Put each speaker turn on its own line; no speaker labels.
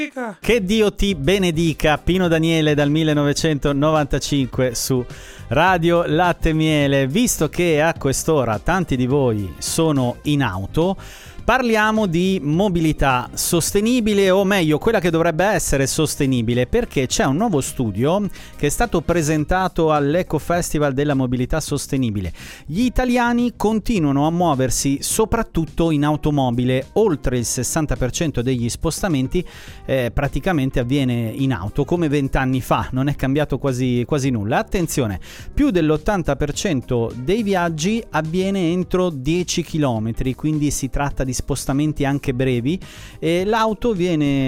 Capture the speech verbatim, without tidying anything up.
Che Dio ti benedica, Pino Daniele dal millenovecentonovantacinque su Radio Latte e Miele. Visto che a quest'ora tanti di voi sono in auto, parliamo di mobilità sostenibile, o meglio quella che dovrebbe essere sostenibile, perché c'è un nuovo studio che è stato presentato all'Eco Festival della mobilità sostenibile. Gli italiani continuano a muoversi soprattutto in automobile, oltre il sessanta per cento degli spostamenti eh, praticamente avviene in auto, come vent'anni fa, non è cambiato quasi, quasi nulla. Attenzione, più dell'ottanta per cento dei viaggi avviene entro dieci chilometri, quindi si tratta di spostamenti anche brevi, e l'auto viene